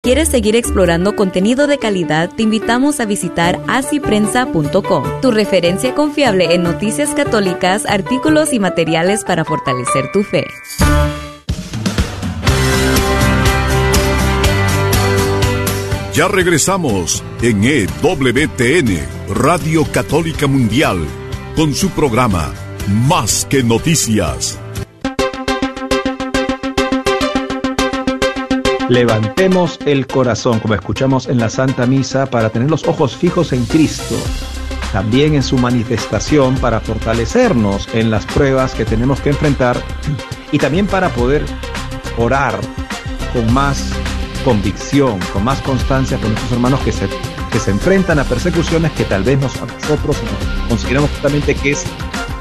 ¿Quieres seguir explorando contenido de calidad? Te invitamos a visitar asiprensa.com, tu referencia confiable en noticias católicas, artículos y materiales para fortalecer tu fe. Ya regresamos en EWTN, Radio Católica Mundial, con su programa Más que Noticias. Levantemos el corazón, como escuchamos en la Santa Misa, para tener los ojos fijos en Cristo, también en su manifestación, para fortalecernos en las pruebas que tenemos que enfrentar y también para poder orar con más convicción, con más constancia por nuestros hermanos que se enfrentan a persecuciones que tal vez nosotros consideramos justamente que es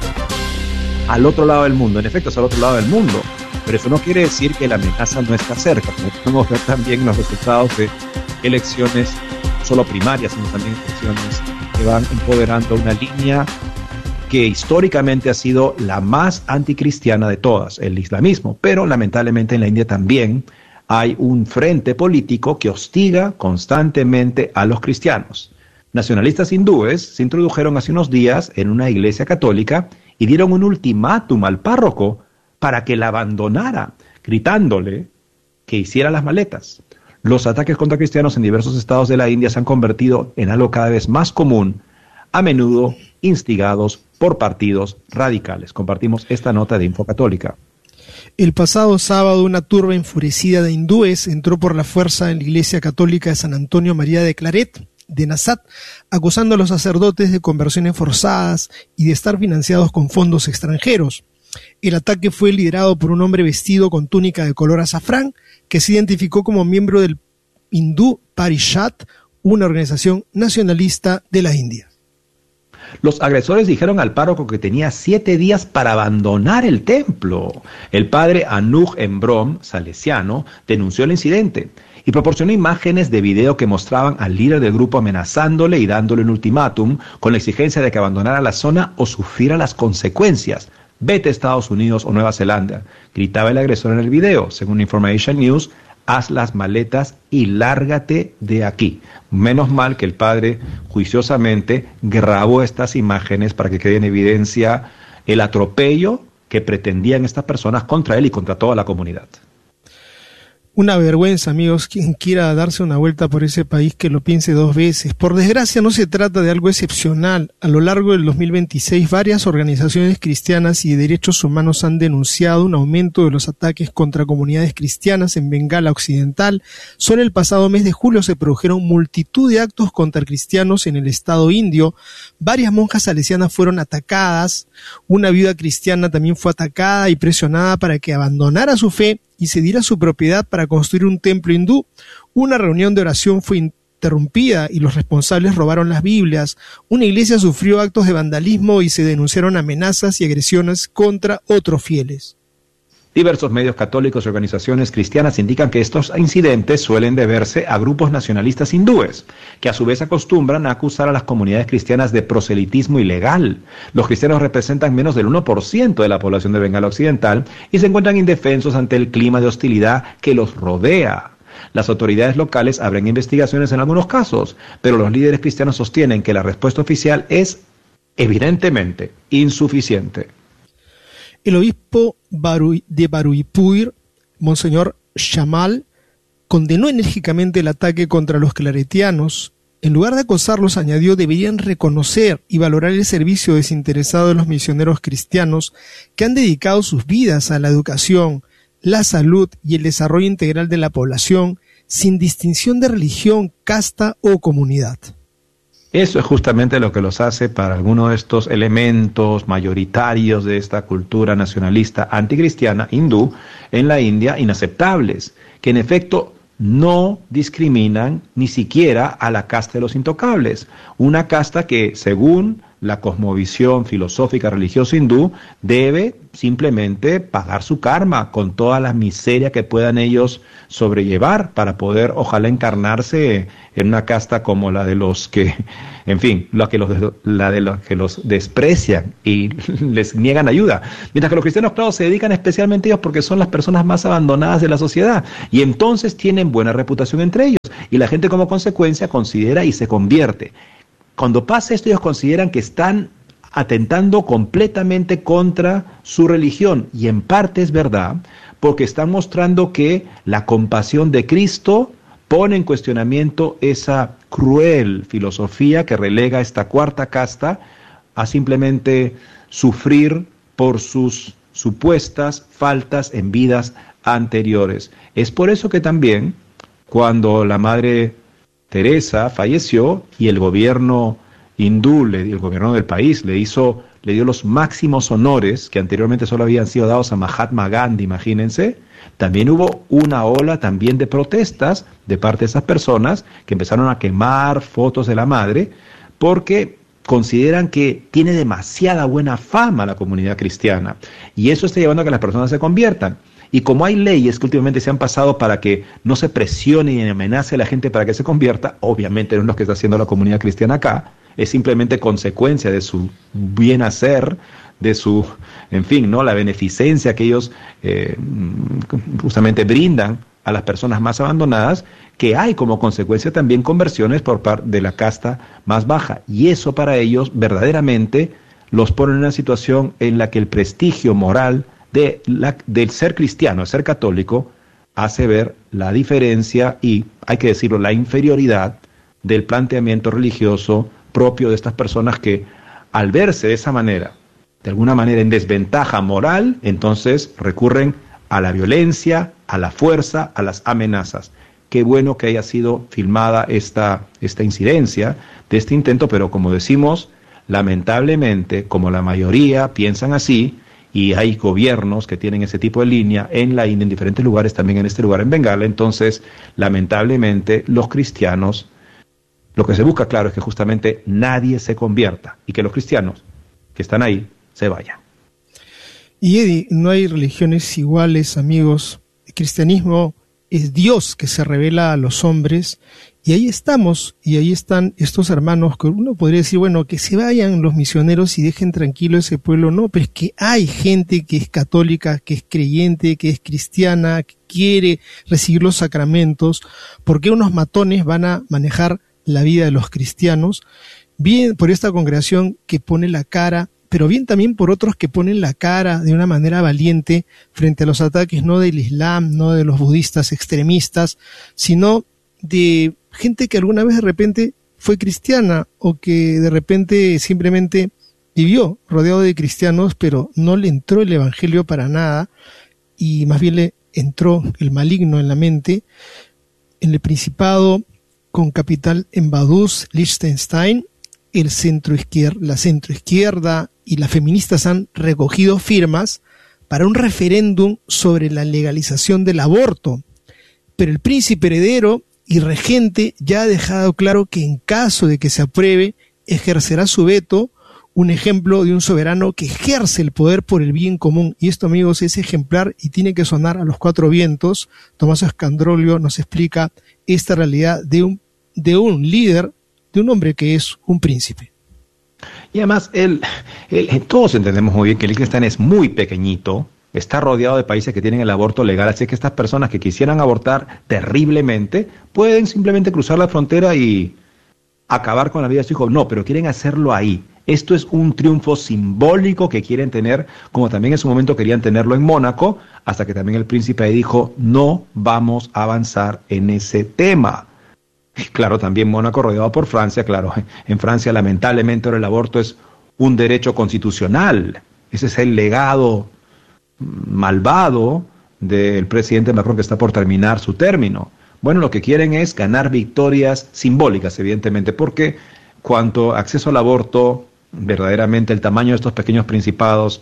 al otro lado del mundo. En efecto, es al otro lado del mundo, pero eso no quiere decir que la amenaza no está cerca. Como podemos ver también los resultados de elecciones no solo primarias, sino también elecciones que van empoderando una línea que históricamente ha sido la más anticristiana de todas, el islamismo, pero lamentablemente en la India también hay un frente político que hostiga constantemente a los cristianos. Nacionalistas hindúes se introdujeron hace unos días en una iglesia católica y dieron un ultimátum al párroco para que la abandonara, gritándole que hiciera las maletas. Los ataques contra cristianos en diversos estados de la India se han convertido en algo cada vez más común, a menudo instigados por partidos radicales. Compartimos esta nota de Info Católica. El pasado sábado, una turba enfurecida de hindúes entró por la fuerza en la iglesia católica de San Antonio María de Claret, de Nasat, acusando a los sacerdotes de conversiones forzadas y de estar financiados con fondos extranjeros. El ataque fue liderado por un hombre vestido con túnica de color azafrán, que se identificó como miembro del Hindú Parishad, una organización nacionalista de la India. Los agresores dijeron al párroco que tenía 7 días para abandonar el templo. El padre Anuj Embrom, salesiano, denunció el incidente y proporcionó imágenes de video que mostraban al líder del grupo amenazándole y dándole un ultimátum con la exigencia de que abandonara la zona o sufriera las consecuencias. Vete a Estados Unidos o Nueva Zelanda, gritaba el agresor en el video. Según Information News, haz las maletas y lárgate de aquí. Menos mal que el padre juiciosamente grabó estas imágenes para que quede en evidencia el atropello que pretendían estas personas contra él y contra toda la comunidad. Una vergüenza, amigos, quien quiera darse una vuelta por ese país que lo piense 2 veces. Por desgracia no se trata de algo excepcional. A lo largo del 2026, varias organizaciones cristianas y de derechos humanos han denunciado un aumento de los ataques contra comunidades cristianas en Bengala Occidental. Solo el pasado mes de julio se produjeron multitud de actos contra cristianos en el estado indio. Varias monjas salesianas fueron atacadas. Una viuda cristiana también fue atacada y presionada para que abandonara su fe y cediera su propiedad para construir un templo hindú. Una reunión de oración fue interrumpida y los responsables robaron las Biblias. Una iglesia sufrió actos de vandalismo y se denunciaron amenazas y agresiones contra otros fieles. Diversos medios católicos y organizaciones cristianas indican que estos incidentes suelen deberse a grupos nacionalistas hindúes, que a su vez acostumbran a acusar a las comunidades cristianas de proselitismo ilegal. Los cristianos representan menos del 1% de la población de Bengala Occidental y se encuentran indefensos ante el clima de hostilidad que los rodea. Las autoridades locales abren investigaciones en algunos casos, pero los líderes cristianos sostienen que la respuesta oficial es evidentemente insuficiente. El obispo de Baruipur, Monseñor Shamal, condenó enérgicamente el ataque contra los claretianos. En lugar de acosarlos, añadió, deberían reconocer y valorar el servicio desinteresado de los misioneros cristianos que han dedicado sus vidas a la educación, la salud y el desarrollo integral de la población, sin distinción de religión, casta o comunidad. Eso es justamente lo que los hace para algunos de estos elementos mayoritarios de esta cultura nacionalista anticristiana hindú en la India inaceptables, que en efecto no discriminan ni siquiera a la casta de los intocables, una casta que según la cosmovisión filosófica religiosa hindú debe simplemente pagar su karma con toda la miseria que puedan ellos sobrellevar para poder ojalá encarnarse en una casta como la de los que, en fin, la de los que los desprecian y les niegan ayuda. Mientras que los cristianos, claro, se dedican especialmente a ellos porque son las personas más abandonadas de la sociedad y entonces tienen buena reputación entre ellos. y la gente como consecuencia considera y se convierte. Cuando pasa esto, ellos consideran que están atentando completamente contra su religión, y en parte es verdad, porque están mostrando que la compasión de Cristo pone en cuestionamiento esa cruel filosofía que relega a esta cuarta casta a simplemente sufrir por sus supuestas faltas en vidas anteriores. Es por eso que también, cuando la Madre Teresa falleció y el gobierno hindú, el gobierno del país, le dio los máximos honores que anteriormente solo habían sido dados a Mahatma Gandhi, imagínense, también hubo una ola también de protestas de parte de esas personas que empezaron a quemar fotos de la Madre porque consideran que tiene demasiada buena fama la comunidad cristiana, y eso está llevando a que las personas se conviertan. Y como hay leyes que últimamente se han pasado para que no se presione y amenace a la gente para que se convierta, obviamente no es lo que está haciendo la comunidad cristiana acá, es simplemente consecuencia de su bien hacer, de su, en fin, ¿no?, la beneficencia que ellos justamente brindan a las personas más abandonadas, que hay como consecuencia también conversiones por parte de la casta más baja. Y eso para ellos verdaderamente los pone en una situación en la que el prestigio moral del ser cristiano, el ser católico, hace ver la diferencia y, hay que decirlo, la inferioridad del planteamiento religioso propio de estas personas que, al verse de esa manera, de alguna manera en desventaja moral, entonces recurren a la violencia, a la fuerza, a las amenazas. Qué bueno que haya sido filmada esta incidencia de este intento, pero como decimos, lamentablemente, como la mayoría piensan así, y hay gobiernos que tienen ese tipo de línea en la India, en diferentes lugares, también en este lugar en Bengala, entonces, lamentablemente, los cristianos, lo que se busca, claro, es que justamente nadie se convierta y que los cristianos que están ahí se vayan. Y Eddie, no hay religiones iguales, amigos. El cristianismo es Dios que se revela a los hombres, y ahí estamos, y ahí están estos hermanos que uno podría decir, bueno, que se vayan los misioneros y dejen tranquilo ese pueblo. No, pero es que hay gente que es católica, que es creyente, que es cristiana, que quiere recibir los sacramentos. ¿Por qué unos matones van a manejar la vida de los cristianos? Bien por esta congregación que pone la cara, pero bien también por otros que ponen la cara de una manera valiente frente a los ataques no del Islam, no de los budistas extremistas, sino de gente que alguna vez de repente fue cristiana o que de repente simplemente vivió rodeado de cristianos, pero no le entró el evangelio para nada, y más bien le entró el maligno en la mente. En el Principado, con capital en Vaduz, Liechtenstein, la centroizquierda y las feministas han recogido firmas para un referéndum sobre la legalización del aborto, pero el príncipe heredero y regente ya ha dejado claro que en caso de que se apruebe, ejercerá su veto, un ejemplo de un soberano que ejerce el poder por el bien común. Y esto, amigos, es ejemplar y tiene que sonar a los cuatro vientos. Tomás Escandrolio nos explica esta realidad de un líder, de un hombre que es un príncipe. Y además, todos entendemos muy bien que Liechtenstein es muy pequeñito, está rodeado de países que tienen el aborto legal, así que estas personas que quisieran abortar terriblemente pueden simplemente cruzar la frontera y acabar con la vida de su hijo. No, pero quieren hacerlo ahí. Esto es un triunfo simbólico que quieren tener, como también en su momento querían tenerlo en Mónaco, hasta que también el príncipe ahí dijo, no vamos a avanzar en ese tema. Claro, también Mónaco rodeado por Francia, claro, en Francia lamentablemente ahora el aborto es un derecho constitucional. Ese es el legado malvado del presidente Macron, que está por terminar su término. Bueno, lo que quieren es ganar victorias simbólicas, evidentemente, porque cuanto acceso al aborto, verdaderamente el tamaño de estos pequeños principados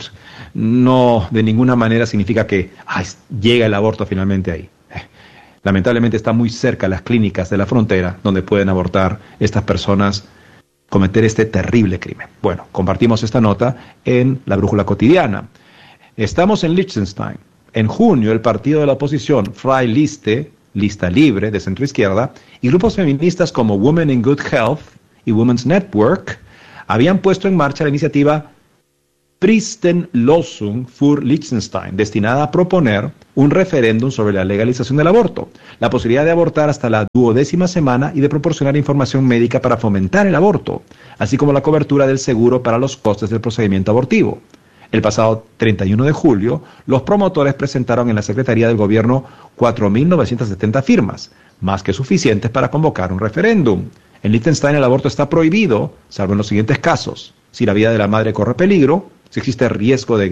no de ninguna manera significa que llega el aborto finalmente ahí. Lamentablemente está muy cerca las clínicas de la frontera donde pueden abortar estas personas, cometer este terrible crimen. Bueno, compartimos esta nota en la Brújula Cotidiana. Estamos en Liechtenstein. En junio, el partido de la oposición, Freie Liste, Lista Libre, de centroizquierda, y grupos feministas como Women in Good Health y Women's Network habían puesto en marcha la iniciativa Fristenlosung für Liechtenstein, destinada a proponer un referéndum sobre la legalización del aborto, la posibilidad de abortar hasta la 12ª semana y de proporcionar información médica para fomentar el aborto, así como la cobertura del seguro para los costes del procedimiento abortivo. El pasado 31 de julio, los promotores presentaron en la Secretaría del Gobierno 4.970 firmas, más que suficientes para convocar un referéndum. En Liechtenstein el aborto está prohibido, salvo en los siguientes casos: si la vida de la madre corre peligro, si existe riesgo de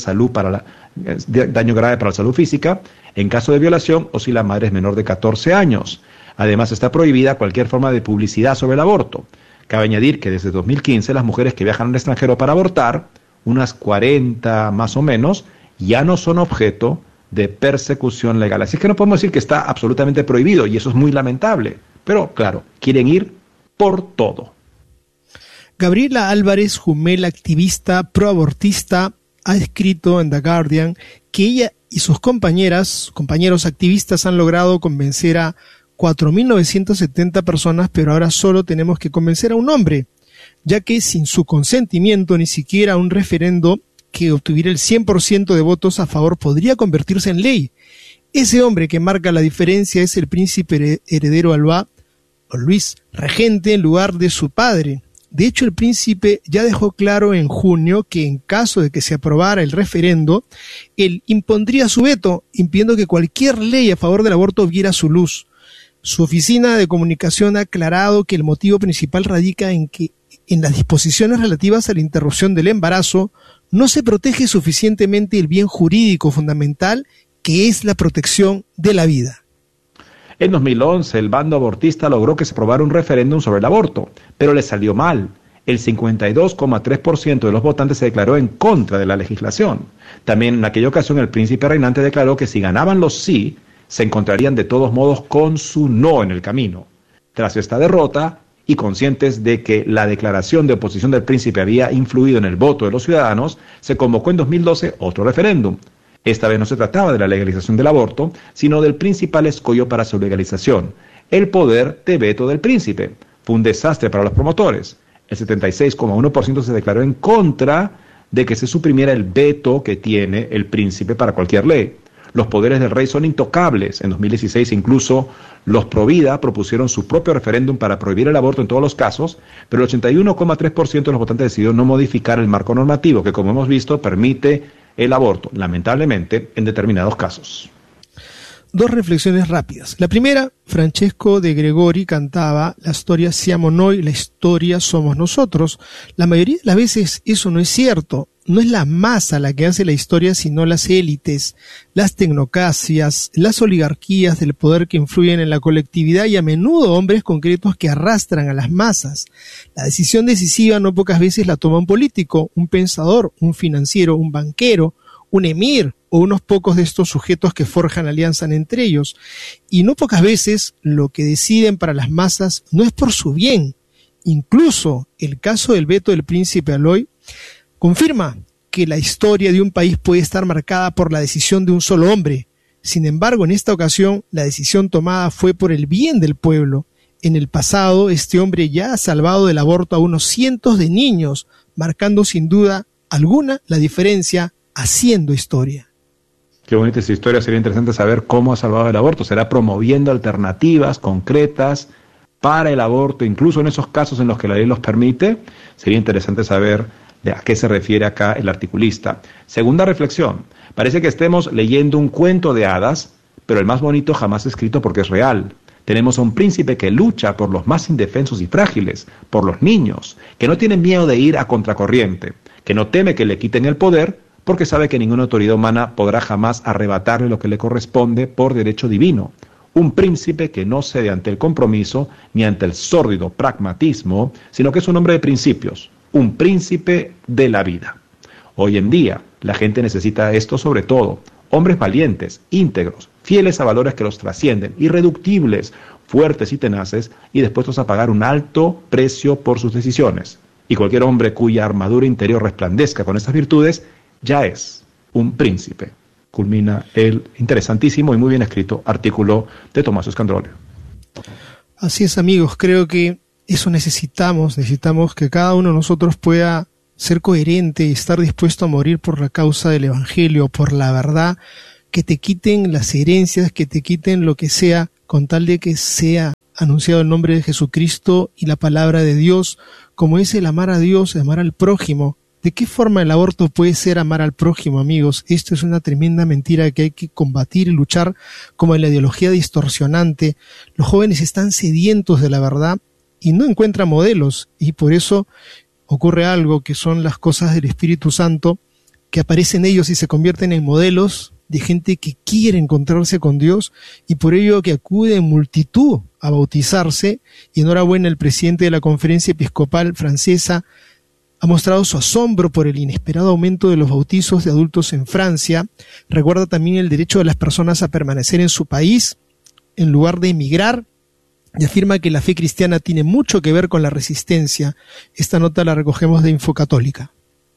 daño grave para la salud física, en caso de violación o si la madre es menor de 14 años. Además, está prohibida cualquier forma de publicidad sobre el aborto. Cabe añadir que desde 2015 las mujeres que viajan al extranjero para abortar, unas 40 más o menos, ya no son objeto de persecución legal. Así que no podemos decir que está absolutamente prohibido, y eso es muy lamentable. Pero, claro, quieren ir por todo. Gabriela Álvarez Jumel, activista proabortista, ha escrito en The Guardian que ella y sus compañeros activistas han logrado convencer a 4.970 personas, pero ahora solo tenemos que convencer a un hombre, ya que sin su consentimiento ni siquiera un referendo que obtuviera el 100% de votos a favor podría convertirse en ley. Ese hombre que marca la diferencia es el príncipe heredero Alba, o Luis, regente en lugar de su padre. De hecho, el príncipe ya dejó claro en junio que en caso de que se aprobara el referendo, él impondría su veto, impidiendo que cualquier ley a favor del aborto viera su luz. Su oficina de comunicación ha aclarado que el motivo principal radica en que en las disposiciones relativas a la interrupción del embarazo no se protege suficientemente el bien jurídico fundamental, que es la protección de la vida. En 2011, el bando abortista logró que se aprobara un referéndum sobre el aborto, pero le salió mal. El 52,3% de los votantes se declaró en contra de la legislación. También en aquella ocasión el príncipe reinante declaró que si ganaban los sí, se encontrarían de todos modos con su no en el camino. Tras esta derrota, y conscientes de que la declaración de oposición del príncipe había influido en el voto de los ciudadanos, se convocó en 2012 otro referéndum. Esta vez no se trataba de la legalización del aborto, sino del principal escollo para su legalización: el poder de veto del príncipe. Fue un desastre para los promotores. El 76,1% se declaró en contra de que se suprimiera el veto que tiene el príncipe para cualquier ley. Los poderes del rey son intocables. En 2016 incluso los Provida propusieron su propio referéndum para prohibir el aborto en todos los casos, pero el 81,3% de los votantes decidió no modificar el marco normativo que, como hemos visto, permite el aborto, lamentablemente, en determinados casos. Dos reflexiones rápidas. La primera, Francesco de Gregori cantaba: la storia siamo noi, la historia somos nosotros. La mayoría de las veces eso no es cierto. No es la masa la que hace la historia, sino las élites, las tecnocracias, las oligarquías del poder que influyen en la colectividad, y a menudo hombres concretos que arrastran a las masas. La decisión decisiva no pocas veces la toma un político, un pensador, un financiero, un banquero, un emir o unos pocos de estos sujetos que forjan alianzas entre ellos. Y no pocas veces lo que deciden para las masas no es por su bien. Incluso el caso del veto del príncipe Aloy confirma que la historia de un país puede estar marcada por la decisión de un solo hombre. Sin embargo, en esta ocasión, la decisión tomada fue por el bien del pueblo. En el pasado, este hombre ya ha salvado del aborto a unos cientos de niños, marcando sin duda alguna la diferencia, haciendo historia. Qué bonita esta historia. Sería interesante saber cómo ha salvado el aborto. Será promoviendo alternativas concretas para el aborto, incluso en esos casos en los que la ley los permite. Sería interesante saber a qué se refiere acá el articulista. Segunda reflexión: parece que estemos leyendo un cuento de hadas, pero el más bonito jamás escrito porque es real. Tenemos a un príncipe que lucha por los más indefensos y frágiles, por los niños, que no tiene miedo de ir a contracorriente, que no teme que le quiten el poder, porque sabe que ninguna autoridad humana podrá jamás arrebatarle lo que le corresponde por derecho divino. Un príncipe que no cede ante el compromiso ni ante el sórdido pragmatismo, sino que es un hombre de principios, un príncipe de la vida. Hoy en día, la gente necesita esto sobre todo: hombres valientes, íntegros, fieles a valores que los trascienden, irreductibles, fuertes y tenaces, y dispuestos a pagar un alto precio por sus decisiones. Y cualquier hombre cuya armadura interior resplandezca con estas virtudes, ya es un príncipe. Culmina el interesantísimo y muy bien escrito artículo de Tommaso Scandrolio. Así es, amigos, creo que eso necesitamos que cada uno de nosotros pueda ser coherente y estar dispuesto a morir por la causa del Evangelio, por la verdad, que te quiten las herencias, que te quiten lo que sea, con tal de que sea anunciado el nombre de Jesucristo y la palabra de Dios, como es el amar a Dios, amar al prójimo. ¿De qué forma el aborto puede ser amar al prójimo, amigos? Esto es una tremenda mentira que hay que combatir y luchar como en la ideología distorsionante. Los jóvenes están sedientos de la verdad y no encuentran modelos, y por eso ocurre algo que son las cosas del Espíritu Santo, que aparecen ellos y se convierten en modelos de gente que quiere encontrarse con Dios, y por ello que acude en multitud a bautizarse. Y enhorabuena, el presidente de la Conferencia Episcopal Francesa ha mostrado su asombro por el inesperado aumento de los bautizos de adultos en Francia. Recuerda también el derecho de las personas a permanecer en su país en lugar de emigrar, y afirma que la fe cristiana tiene mucho que ver con la resistencia. Esta nota la recogemos de Infocatólica.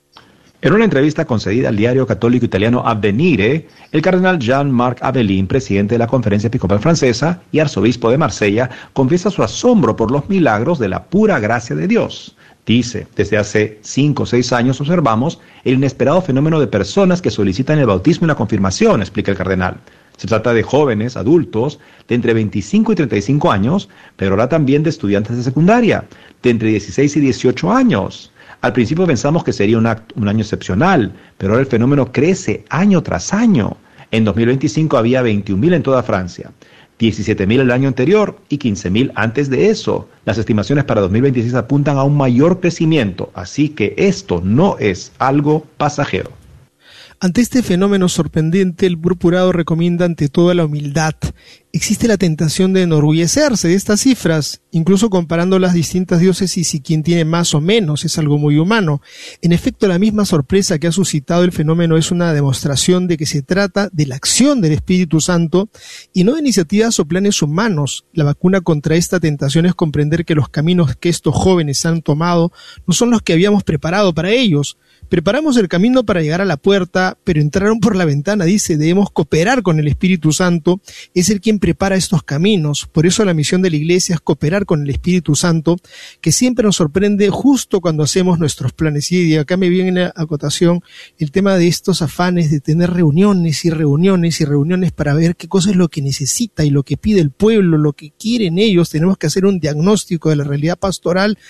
En una entrevista concedida al diario católico italiano Avvenire, el cardenal Jean-Marc Abelin, presidente de la Conferencia Episcopal Francesa y arzobispo de Marsella, confiesa su asombro por los milagros de la pura gracia de Dios. Dice, desde hace 5 o 6 años observamos el inesperado fenómeno de personas que solicitan el bautismo y la confirmación, explica el cardenal. Se trata de jóvenes, adultos, de entre 25 y 35 años, pero ahora también de estudiantes de secundaria, de entre 16 y 18 años. Al principio pensamos que sería un año excepcional, pero ahora el fenómeno crece año tras año. En 2025 había 21.000 en toda Francia, 17.000 el año anterior y 15.000 antes de eso. Las estimaciones para 2026 apuntan a un mayor crecimiento, así que esto no es algo pasajero. Ante este fenómeno sorprendente, el purpurado recomienda ante todo la humildad. Existe la tentación de enorgullecerse de estas cifras, incluso comparando las distintas diócesis y quién tiene más o menos, es algo muy humano. En efecto, la misma sorpresa que ha suscitado el fenómeno es una demostración de que se trata de la acción del Espíritu Santo y no de iniciativas o planes humanos. La vacuna contra esta tentación es comprender que los caminos que estos jóvenes han tomado no son los que habíamos preparado para ellos. Preparamos el camino para llegar a la puerta, pero entraron por la ventana, dice. Debemos cooperar con el Espíritu Santo, es el quien prepara estos caminos. Por eso la misión de la Iglesia es cooperar con el Espíritu Santo, que siempre nos sorprende justo cuando hacemos nuestros planes. Y acá me viene a acotación el tema de estos afanes de tener reuniones y reuniones y reuniones para ver qué cosa es lo que necesita y lo que pide el pueblo, lo que quieren ellos. Tenemos que hacer un diagnóstico de la realidad pastoral.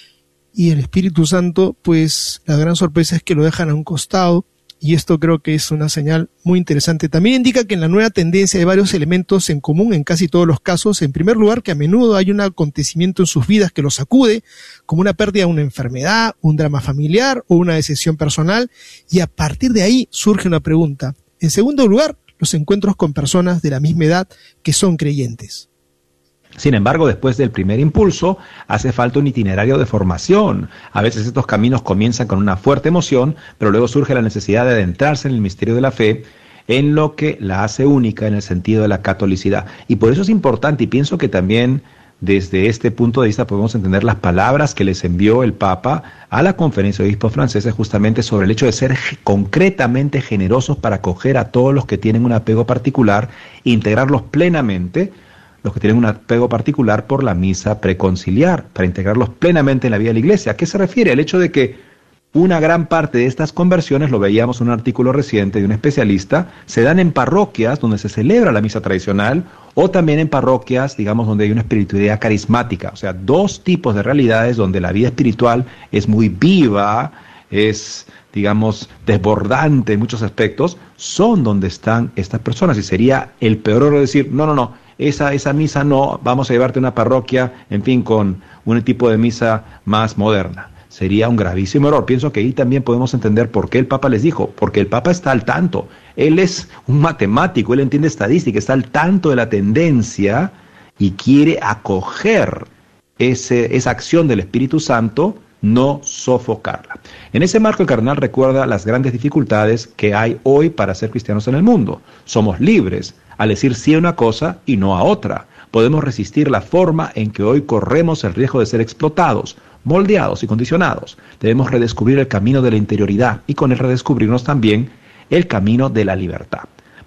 Y el Espíritu Santo, pues la gran sorpresa es que lo dejan a un costado, y esto creo que es una señal muy interesante. También indica que en la nueva tendencia hay varios elementos en común en casi todos los casos. En primer lugar, que a menudo hay un acontecimiento en sus vidas que los sacude, como una pérdida de una enfermedad, un drama familiar o una decisión personal, y a partir de ahí surge una pregunta. En segundo lugar, los encuentros con personas de la misma edad que son creyentes. Sin embargo, después del primer impulso, hace falta un itinerario de formación. A veces estos caminos comienzan con una fuerte emoción, pero luego surge la necesidad de adentrarse en el misterio de la fe, en lo que la hace única en el sentido de la catolicidad. Y por eso es importante, y pienso que también desde este punto de vista podemos entender las palabras que les envió el Papa a la Conferencia de Obispos Franceses, justamente sobre el hecho de ser concretamente generosos para acoger a todos los que tienen un apego particular, integrarlos plenamente, los que tienen un apego particular por la misa preconciliar, para integrarlos plenamente en la vida de la Iglesia. ¿A qué se refiere? El hecho de que una gran parte de estas conversiones, lo veíamos en un artículo reciente de un especialista, se dan en parroquias donde se celebra la misa tradicional, o también en parroquias, digamos, donde hay una espiritualidad carismática. O sea, dos tipos de realidades donde la vida espiritual es muy viva, es, digamos, desbordante en muchos aspectos, son donde están estas personas. Y sería el peor error decir, no, esa misa no, vamos a llevarte a una parroquia, en fin, con un tipo de misa más moderna. Sería un gravísimo error. Pienso que ahí también podemos entender por qué el Papa les dijo, porque el Papa está al tanto. Él es un matemático, él entiende estadística, está al tanto de la tendencia y quiere acoger esa acción del Espíritu Santo, no sofocarla. En ese marco, el cardenal recuerda las grandes dificultades que hay hoy para ser cristianos en el mundo. Somos libres al decir sí a una cosa y no a otra. Podemos resistir la forma en que hoy corremos el riesgo de ser explotados, moldeados y condicionados. Debemos redescubrir el camino de la interioridad y con él redescubrirnos también el camino de la libertad.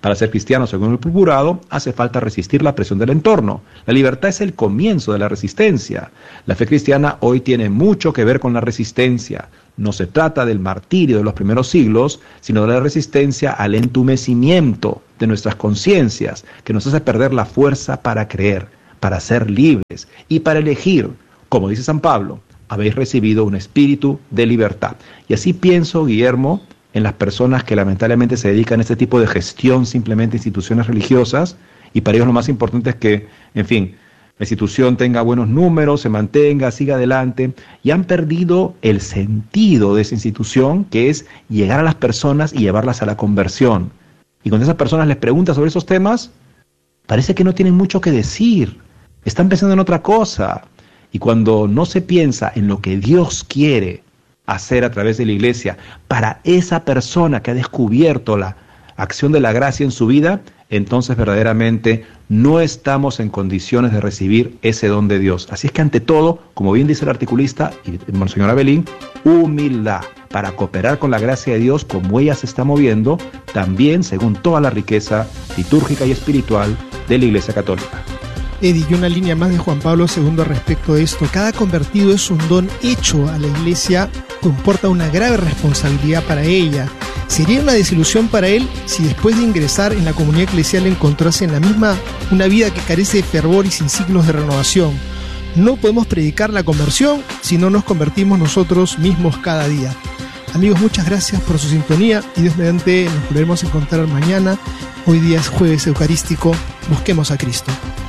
Para ser cristiano, según el procurado, hace falta resistir la presión del entorno. La libertad es el comienzo de la resistencia. La fe cristiana hoy tiene mucho que ver con la resistencia. No se trata del martirio de los primeros siglos, sino de la resistencia al entumecimiento de nuestras conciencias, que nos hace perder la fuerza para creer, para ser libres y para elegir. Como dice San Pablo, habéis recibido un espíritu de libertad. Y así pienso, Guillermo, en las personas que lamentablemente se dedican a este tipo de gestión simplemente instituciones religiosas, y para ellos lo más importante es que, en fin, la institución tenga buenos números, se mantenga, siga adelante, y han perdido el sentido de esa institución, que es llegar a las personas y llevarlas a la conversión. Y cuando esas personas les preguntan sobre esos temas, parece que no tienen mucho que decir, están pensando en otra cosa. Y cuando no se piensa en lo que Dios quiere hacer a través de la iglesia para esa persona que ha descubierto la acción de la gracia en su vida, entonces verdaderamente no estamos en condiciones de recibir ese don de Dios. Así es que ante todo, como bien dice el articulista y el Monseñor Abelín, humildad para cooperar con la gracia de Dios como ella se está moviendo, también según toda la riqueza litúrgica y espiritual de la Iglesia Católica. Eddie, y una línea más de Juan Pablo II respecto de esto. Cada convertido es un don hecho a la Iglesia, comporta una grave responsabilidad para ella. Sería una desilusión para él si después de ingresar en la comunidad eclesial encontrase en la misma una vida que carece de fervor y sin signos de renovación. No podemos predicar la conversión si no nos convertimos nosotros mismos cada día. Amigos, muchas gracias por su sintonía y Dios mediante nos volveremos a encontrar mañana. Hoy día es jueves eucarístico. Busquemos a Cristo.